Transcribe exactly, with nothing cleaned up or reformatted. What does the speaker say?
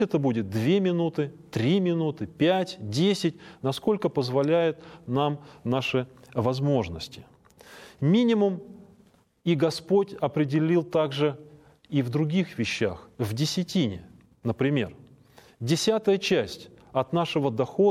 Это будет две минуты, три минуты, пять, десять, насколько позволяет нам наши возможности. Минимум и Господь определил также и в других вещах, в десятине, например. Десятая часть от нашего дохода